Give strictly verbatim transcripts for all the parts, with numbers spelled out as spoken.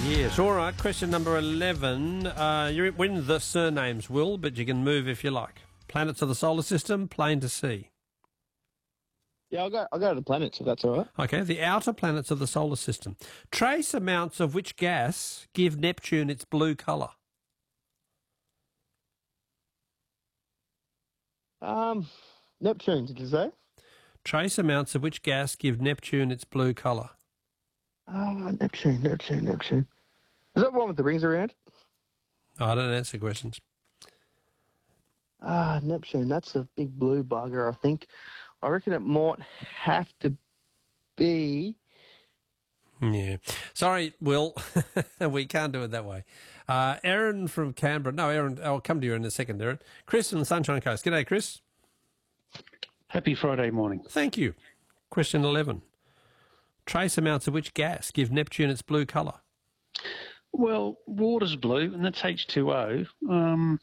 Yes, all right. Question number eleven. Uh, you win the surnames, Will, but you can move if you like. Planets of the solar system, plain to see. Yeah, I'll go. I'll go to the planets if that's all right. Okay, the outer planets of the solar system. Trace amounts of which gas give Neptune its blue colour? Um, Neptune, did you say? Trace amounts of which gas give Neptune its blue colour? Ah, Neptune, Neptune, Neptune. Is that the one with the rings around? Oh, I don't answer questions. Ah, Neptune. That's a big blue bugger, I think. I reckon it might have to be... Yeah. Sorry, Will. We can't do it that way. Uh, Aaron from Canberra. No, Aaron, I'll come to you in a second, Aaron. Chris from the Sunshine Coast. G'day, Chris. Happy Friday morning. Thank you. Question eleven. Trace amounts of which gas give Neptune its blue colour? Well, water's blue, and that's H two O. Um,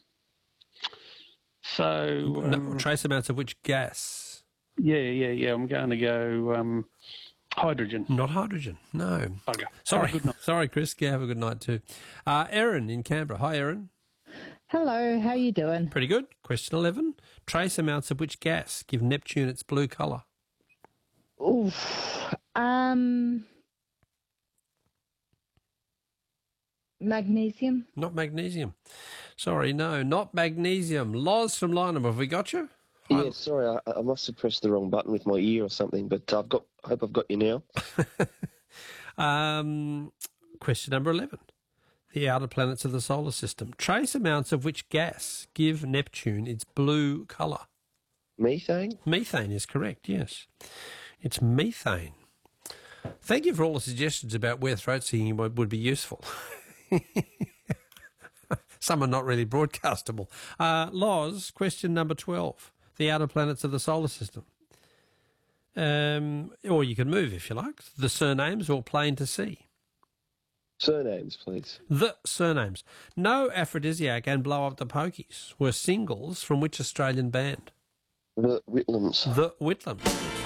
so... Um, no, trace amounts of which gas? Yeah, yeah, yeah. I'm going to go um, hydrogen. Not hydrogen, no. Okay. Sorry, Have a good night. Sorry, Chris. Yeah, have a good night too. Uh, Erin in Canberra. Hi, Erin. Hello, how you doing? Pretty good. Question eleven. Trace amounts of which gas give Neptune its blue colour? Oof. Um, magnesium? Not magnesium. Sorry, no, not magnesium. Loz from Lynham, have we got you? Hi. Yeah, sorry, I, I must have pressed the wrong button with my ear or something, but I've got. I hope I've got you now. um, question number eleven. The outer planets of the solar system. Trace amounts of which gas give Neptune its blue colour? Methane? Methane is correct, yes. It's methane. Thank you for all the suggestions about where throat singing would, would be useful. Some are not really broadcastable. Uh, Loz, question number twelve. The outer planets of the solar system. Um, or you can move if you like. The surnames or plain to see. Surnames, please. The surnames. No Aphrodisiac and Blow Up the Pokies were singles from which Australian band? The Whitlams. The Whitlams.